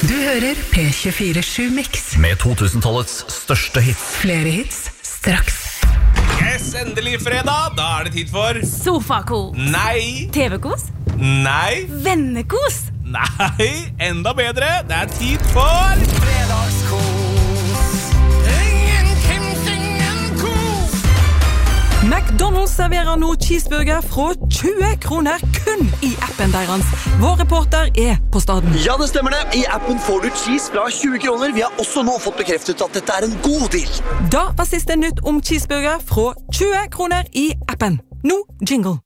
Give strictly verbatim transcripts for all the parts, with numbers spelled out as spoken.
Du hører P tjuefire sju Mix med to tusen-tallets største hits. Flere hits straks. Yes, endelig fredag. Da er det tid for Sofakos. Nei. T V-kos. Nei. Vennekos. Nei, enda bedre. Det er tid for fredagskos. Ingen Kims, ingen kos. McDonald's serverer nå cheeseburger fra tjue kroner kun i appen deres. Vår reporter er på staden. Ja, det stemmer det. I appen får du cheese fra tjue kroner. Vi har også nå fått bekreftet at dette er en god deal. Da var siste nytt om cheeseburger fra tjue kroner i appen. Nå jingle.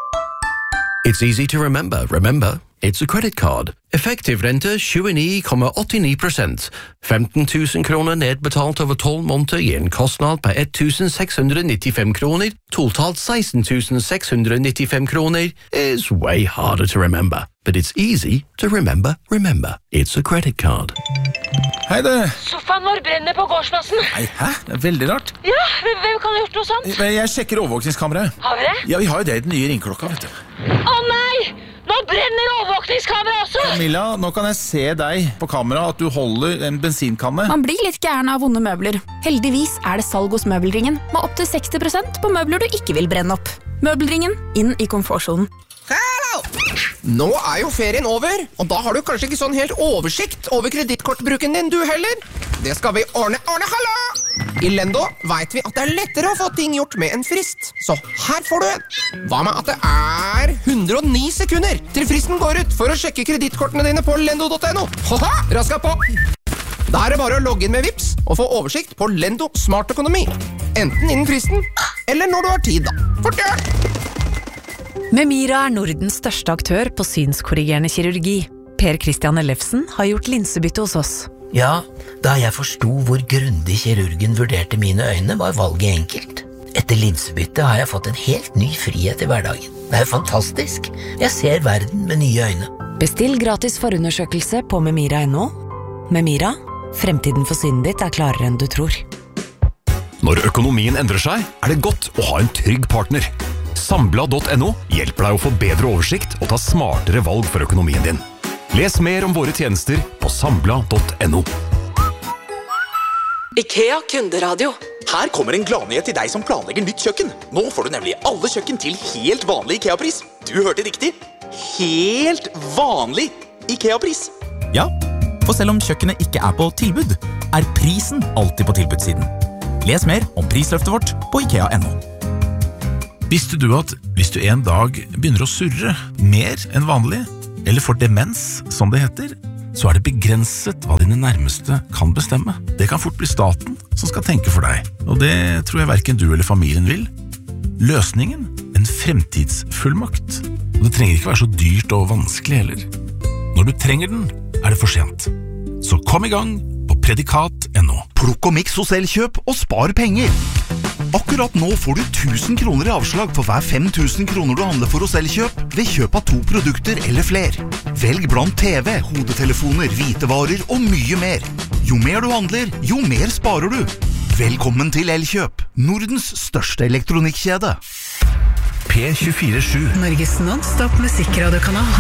It's easy to remember. Remember, it's a credit card. Effektiv rente tjueni komma åttini prosent. femten tusen kroner nedbetalt over tolv måneder gir en kostnad på ett tusen seks hundre nittifem kroner. Totalt seksten tusen seks hundre nittifem kroner is way harder to remember. But it's easy to remember. Remember, it's a credit card. Hei det. Sofaen vår brenner på gårdsplassen. Nei, hæ? Det er veldig rart. Ja, hvem hvem kan ha gjort noe sånt? Jeg sjekker overvåkningskameraet. Har vi det? Ja, vi har jo det i den nye ringklokka, vet du. Å nei! Nå brenner overvåkningskamera også! Camilla, nå kan jeg se deg på kamera at du holder en bensinkanne. Man blir litt gæren av vonde møbler. Heldigvis er det salg hos Møbelringen, med opp til seksti prosent på møbler du ikke vil brenne opp. Møbelringen, inn i komfortsonen. Hallo! Nå er jo ferien over, og da har du kanskje ikke sånn helt oversikt over kredittkortbruken din, du heller. Det skal vi ordne, ordne, hallo! I Lendo vet vi at det er lettere å få ting gjort med en frist, så her får du en. Hva med at det er hundre og ni sekunder til fristen går ut for å sjekke kredittkortene dine på lendo punktum no? Haha, raska på! Da er det bare å logge inn med Vips og få oversikt på Lendo Smart Økonomi. Enten innen fristen, eller når du har tid da. Fort gjør! Memira er Nordens største aktør på synskorrigerende kirurgi. Per Christian Ellefsen har gjort linsebytte hos oss. Ja, da jeg forstod hvor grundig kirurgen vurderte mine øyne, var valget enkelt. Etter linsebytte har jeg fått en helt ny frihet i hverdagen. Det er fantastisk. Jeg ser verden med nye øyne. Bestill gratis forundersøkelse på memira punktum no. Memira, fremtiden for synet ditt er klarere enn du tror. Når økonomien endrer seg, er det godt å ha en trygg partner. Sambla punktum no hjelper deg å få bedre oversikt og ta smartere valg for økonomien din. Les mer om våre tjenester på sambla punktum no. IKEA kunderadio. Her kommer en gladnyhet til deg som planlegger nytt kjøkken. Nå får du nemlig alle kjøkken til helt vanlig IKEA-pris. Du hørte riktig. Helt vanlig IKEA-pris. Ja, for selv om kjøkkenet ikke er på tilbud, er prisen alltid på tilbudssiden. Les mer om prisløftet vårt på ikea punktum no. Visste du at hvis du en dag begynner å surre mer enn vanlig, eller får demens, som det heter, så er det begrenset hva dine nærmeste kan bestemme. Det kan fort bli staten som skal tenke for deg, og det tror jeg hverken du eller familien vil. Løsningen? En fremtidsfullmakt. Og det trenger ikke være så dyrt og vanskelig heller. Når du trenger den, er det for sent. Så kom i gang på predikat punktum no. Plukk og miks hos Elkjøp og spar penger. Akkurat nå får du tusen kroner i avslag for hver fem tusen kroner du handler for hos Elkjøp ved kjøp av to produkter eller fler. Velg blant T V, hodetelefoner, hvitevarer og mye mer. Jo mer du handler, jo mer sparer du. Velkommen til Elkjøp, Nordens største elektronikkjede. P tjuefire sju. Norges non-stop musikkradiokanal.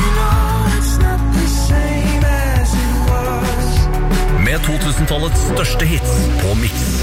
Med to tusen-tallets største hits på Mix.